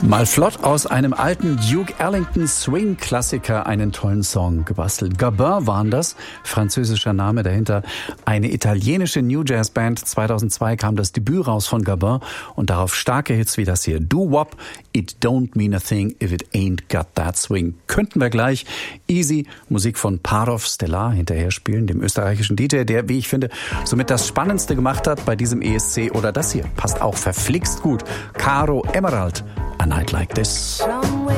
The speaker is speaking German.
Mal flott aus einem alten Duke Ellington Swing-Klassiker einen tollen Song gebastelt. Gabin waren das, französischer Name dahinter. Eine italienische New Jazz Band. 2002 kam das Debüt raus von Gabin und darauf starke Hits wie das hier. Doo-Wop, It Don't Mean a Thing If It Ain't Got That Swing. Könnten wir gleich Easy, Musik von Parov Stellar hinterher spielen, dem österreichischen DJ, der, wie ich finde, somit das Spannendste gemacht hat bei diesem ESC. Oder das hier, passt auch verflixt gut. Caro Emerald, A Night Like This.